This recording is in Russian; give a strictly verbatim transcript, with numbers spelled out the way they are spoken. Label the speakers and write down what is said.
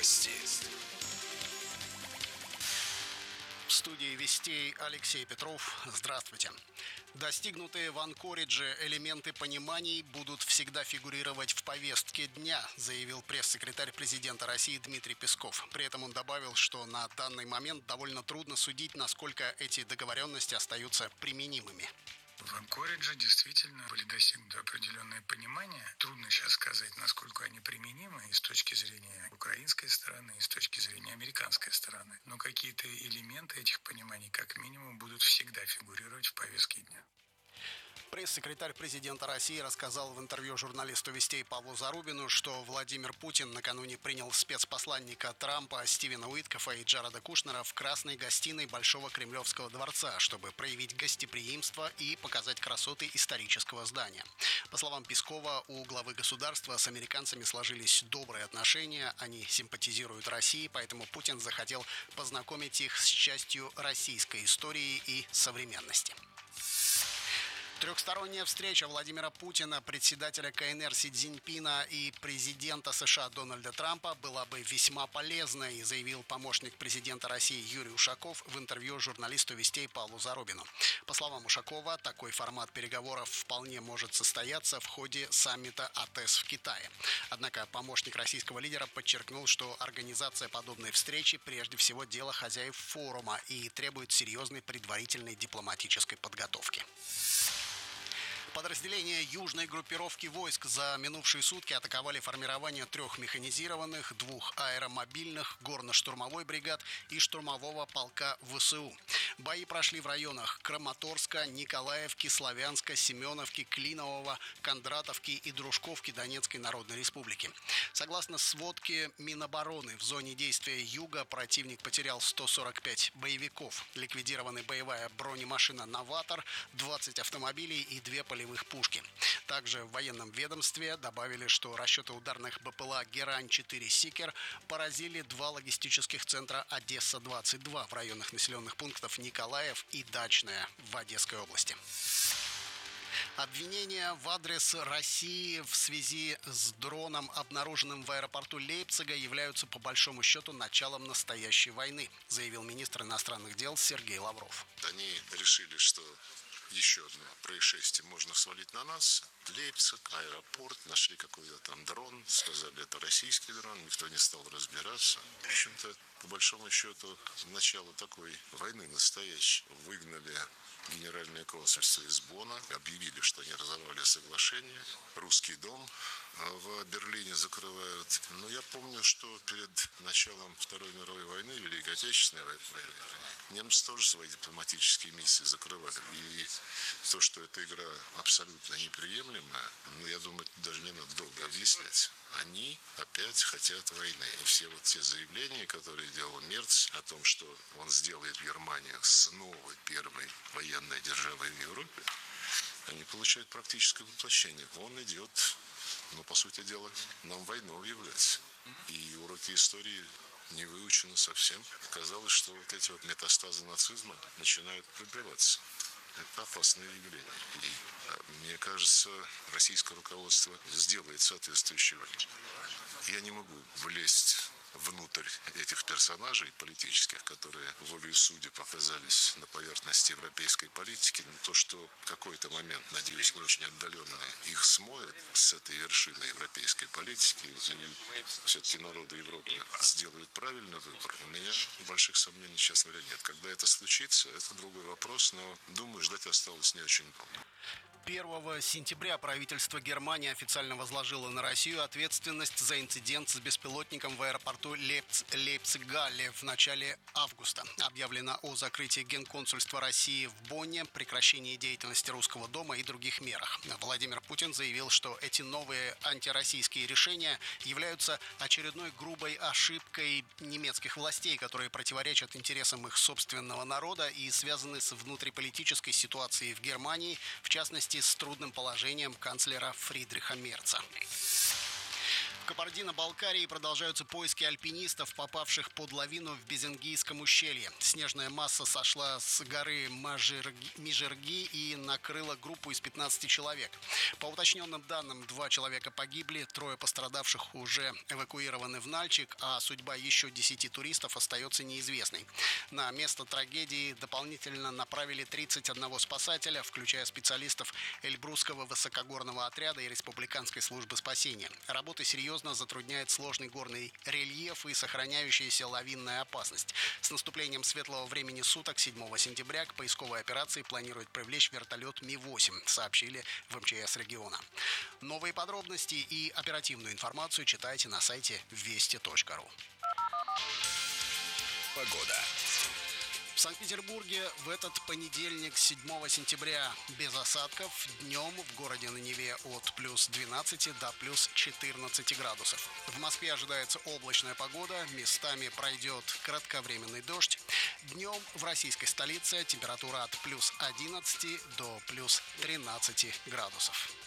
Speaker 1: Новости.
Speaker 2: В студии Вестей Алексей Петров. Здравствуйте. Достигнутые в Анкоридже элементы пониманий будут всегда фигурировать в повестке дня, заявил пресс-секретарь президента России Дмитрий Песков. При этом он добавил, что на данный момент довольно трудно судить, насколько эти договоренности остаются применимыми.
Speaker 3: В Анкоридже действительно были достигнуты определенные понимания. Трудно сейчас сказать, насколько они применимы и с точки зрения украинской стороны, и с точки зрения американской стороны. Но какие-то элементы этих пониманий, как минимум, будут всегда фигурировать в повестке дня.
Speaker 2: Пресс-секретарь президента России рассказал в интервью журналисту Вестей Павлу Зарубину, что Владимир Путин накануне принял спецпосланника Трампа Стивена Уиткофа и Джареда Кушнера в красной гостиной Большого Кремлевского дворца, чтобы проявить гостеприимство и показать красоты исторического здания. По словам Пескова, у главы государства с американцами сложились добрые отношения, они симпатизируют России, поэтому Путин захотел познакомить их с частью российской истории и современности. Трехсторонняя встреча Владимира Путина, председателя КНР Си Цзиньпина и президента США Дональда Трампа была бы весьма полезной, заявил помощник президента России Юрий Ушаков в интервью журналисту Вестей Павлу Зарубину. По словам Ушакова, такой формат переговоров вполне может состояться в ходе саммита АТЭС в Китае. Однако помощник российского лидера подчеркнул, что организация подобной встречи прежде всего дело хозяев форума и требует серьезной предварительной дипломатической подготовки. Подразделения южной группировки войск за минувшие сутки атаковали формирование трех механизированных, двух аэромобильных, горно-штурмовой бригад и штурмового полка ВСУ. Бои прошли в районах Краматорска, Николаевки, Славянска, Семеновки, Клинового, Кондратовки и Дружковки Донецкой Народной Республики. Согласно сводке Минобороны, в зоне действия Юга противник потерял сто сорок пять боевиков. Ликвидированы боевая бронемашина «Новатор», двадцать автомобилей и две полевые пушки. Также в военном ведомстве добавили, что расчеты ударных БПЛА «Герань-четыре Сикер» поразили два логистических центра «Одесса-двадцать два» в районах населенных пунктов Николаев и Дачная в Одесской области. Обвинения в адрес России в связи с дроном, обнаруженным в аэропорту Лейпцига, являются по большому счету началом настоящей войны, заявил министр иностранных дел Сергей Лавров.
Speaker 4: Они решили, что еще одно происшествие можно свалить на нас. Лейпциг, аэропорт, нашли какой-то там дрон, сказали, это российский дрон, никто не стал разбираться. В общем-то, по большому счету, начало такой войны настоящей. Выгнали генеральное консульство из Бонна, объявили, что они разорвали соглашение. Русский дом в Берлине закрывают. Но я помню, что перед началом Второй мировой войны, Великой Отечественной войны, немцы тоже свои дипломатические миссии закрывали. И то, что эта игра абсолютно неприемлемая, ну, я думаю, даже не надо долго объяснять. Они опять хотят войны. И все вот те заявления, которые делал Мерц о том, что он сделает Германию снова первой военной державой в Европе, они получают практическое воплощение. Он идет, ну, по сути дела, нам войну объявлять. И уроки истории не выучены совсем. Оказалось, что вот эти вот метастазы нацизма начинают пробиваться. Это опасное явление. И, мне кажется, российское руководство сделает соответствующий выбор. Я не могу влезть внутрь этих персонажей политических, которые волею судеб оказались на поверхности европейской политики, но то, что в какой-то момент, надеюсь, не очень отдаленный, их смоет с этой вершины европейской политики, и все-таки народы Европы сделают правильный выбор, у меня больших сомнений, честно говоря, нет. Когда это случится, это другой вопрос, но, думаю, ждать осталось не очень долго.
Speaker 2: первого сентября правительство Германии официально возложило на Россию ответственность за инцидент с беспилотником в аэропорту Лейпциг-Галле в начале августа. Объявлено о закрытии Генконсульства России в Бонне, прекращении деятельности Русского дома и других мерах. Владимир Путин заявил, что эти новые антироссийские решения являются очередной грубой ошибкой немецких властей, которые противоречат интересам их собственного народа и связаны с внутриполитической ситуацией в Германии, в частности, с трудным положением канцлера Фридриха Мерца. В Кабардино-Балкарии продолжаются поиски альпинистов, попавших под лавину в Безингийском ущелье. Снежная масса сошла с горы Мажирги, Мижерги и накрыла группу из пятнадцати человек. По уточненным данным, два человека погибли, трое пострадавших уже эвакуированы в Нальчик, а судьба еще десяти туристов остается неизвестной. На место трагедии дополнительно направили тридцать одного спасателя, включая специалистов Эльбрусского высокогорного отряда и Республиканской службы спасения. Работы серьезно затрудняет сложный горный рельеф и сохраняющаяся лавинная опасность. С наступлением светлого времени суток седьмого сентября к поисковой операции планируют привлечь вертолет Ми восемь, сообщили в эм че эс региона. Новые подробности и оперативную информацию читайте на сайте вести точка ру.
Speaker 1: Погода.
Speaker 2: В Санкт-Петербурге в этот понедельник, седьмого сентября, без осадков. Днем в городе на Неве от плюс двенадцати до плюс четырнадцати градусов. В Москве ожидается облачная погода, местами пройдет кратковременный дождь. Днем в российской столице температура от плюс одиннадцати до плюс тринадцати градусов.